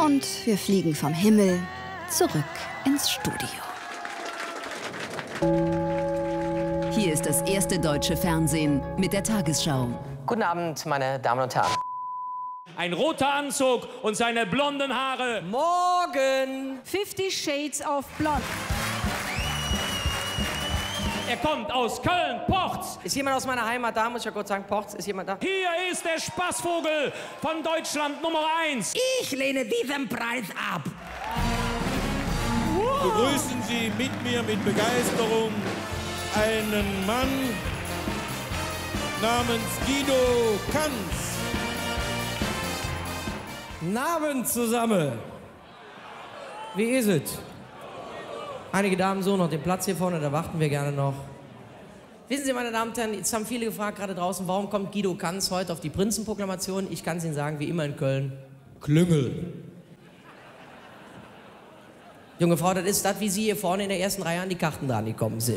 Und wir fliegen vom Himmel zurück ins Studio. Hier ist das erste deutsche Fernsehen mit der Tagesschau. Guten Abend, meine Damen und Herren. Ein roter Anzug und seine blonden Haare. Morgen! 50 Shades of Blonde. Er kommt aus Köln, Porz. Ist jemand aus meiner Heimat da? Muss ich ja kurz sagen, Porz, ist jemand da? Hier ist der Spaßvogel von Deutschland Nummer 1. Ich lehne diesen Preis ab. Begrüßen Sie mit mir mit Begeisterung einen Mann namens Guido Kanz. Guten Abend zusammen. Wie ist es? Einige Damen so noch den Platz hier vorne, da warten wir gerne noch. Wissen Sie, meine Damen und Herren, jetzt haben viele gefragt gerade draußen, warum kommt Guido Kanz heute auf die Prinzenproklamation? Ich kann es Ihnen sagen, wie immer in Köln, Klüngel. Junge Frau, das ist das, wie Sie hier vorne in der ersten Reihe an die Karten dran gekommen sind.